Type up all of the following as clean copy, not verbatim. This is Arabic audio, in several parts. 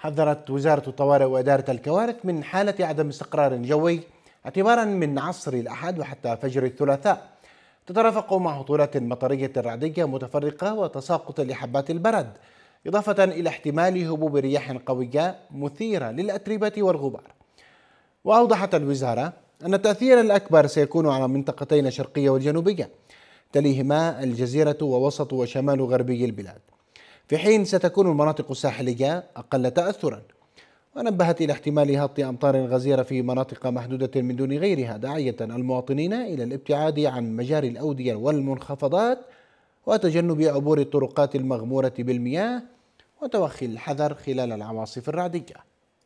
حذرت وزارة الطوارئ وإدارة الكوارث من حالة عدم استقرار جوي اعتبارا من عصر الأحد وحتى فجر الثلاثاء، تترافق مع هطولات مطرية رعدية متفرقة وتساقط لحبات البرد، إضافة إلى احتمال هبوب رياح قوية مثيرة للأتربة والغبار. وأوضحت الوزارة أن التأثير الأكبر سيكون على منطقتين الشرقية والجنوبية، تليهما الجزيرة ووسط وشمال غربي البلاد، في حين ستكون المناطق الساحلية أقل تأثرا. ونبهت إلى احتمال هطل أمطار غزيرة في مناطق محدودة من دون غيرها، داعية المواطنين إلى الابتعاد عن مجاري الأودية والمنخفضات وتجنب عبور الطرقات المغمورة بالمياه وتوخي الحذر خلال العواصف الرعدية.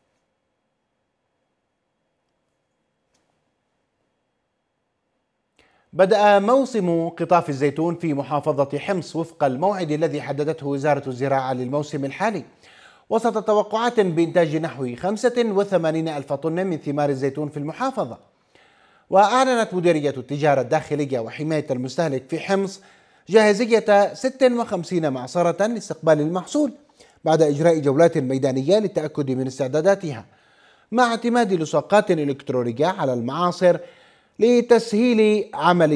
بدأ موسم قطاف الزيتون في محافظة حمص وفق الموعد الذي حددته وزارة الزراعة للموسم الحالي، وسط توقعات بإنتاج نحو 85 ألف طن من ثمار الزيتون في المحافظة. وأعلنت مديرية التجارة الداخلية وحماية المستهلك في حمص جاهزية 56 معصرة لاستقبال المحصول بعد إجراء جولات ميدانية للتأكد من استعداداتها، مع اعتماد لصاقات إلكترونية على المعاصر لتسهيل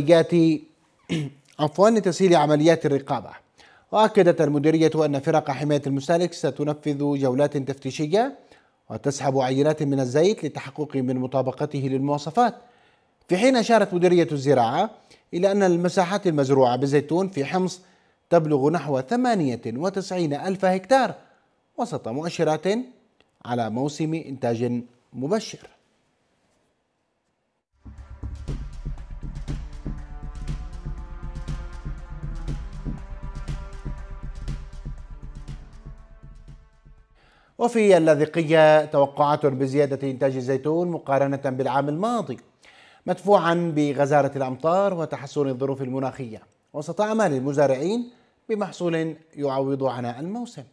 عمليات الرقابة. وأكدت المديرية أن فرق حماية المستهلك ستنفذ جولات تفتيشية وتسحب عينات من الزيت للتحقق من مطابقته للمواصفات، في حين أشارت مديرية الزراعة إلى أن المساحات المزروعة بالزيتون في حمص تبلغ نحو 98 ألف هكتار، وسط مؤشرات على موسم إنتاج مبشر. وفي اللاذقية توقعات بزيادة إنتاج الزيتون مقارنة بالعام الماضي، مدفوعا بغزارة الأمطار وتحسن الظروف المناخية، وسط أعمال المزارعين بمحصول يعوض عناء الموسم.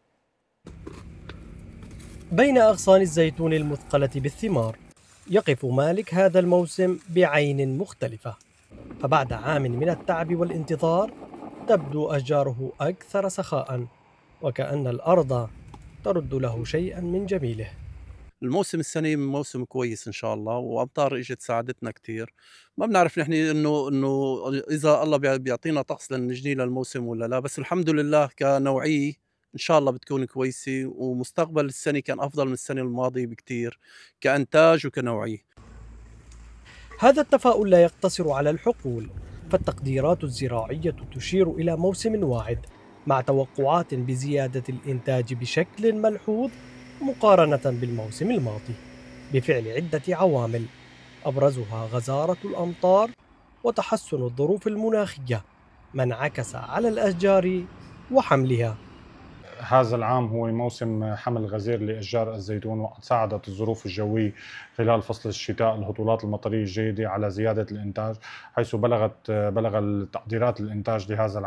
بين أغصان الزيتون المثقلة بالثمار يقف مالك هذا الموسم بعين مختلفة، فبعد عام من التعب والانتظار تبدو أشجاره أكثر سخاء، وكأن الأرض ترد له شيئا من جميله. الموسم السنة موسم كويس إن شاء الله، وأمطار إجت ساعدتنا كتير. ما بنعرف نحن إنه إذا الله بيعطينا طقس لنجني للموسم ولا لا، بس الحمد لله كنوعية إن شاء الله بتكون كويسة، ومستقبل السنة كان أفضل من السنة الماضية بكتير كإنتاج وكنوعية. هذا التفاؤل لا يقتصر على الحقول، فالتقديرات الزراعية تشير إلى موسم واعد مع توقعات بزيادة الإنتاج بشكل ملحوظ مقارنة بالموسم الماضي، بفعل عدة عوامل أبرزها غزارة الأمطار وتحسن الظروف المناخية، ما انعكس على الأشجار وحملها. هذا العام هو موسم حمل غزير لأشجار الزيتون، وقد ساعدت الظروف الجوية خلال فصل الشتاء الهطولات المطرية الجيدة على زيادة الإنتاج، حيث بلغ التقديرات الإنتاج لهذا العام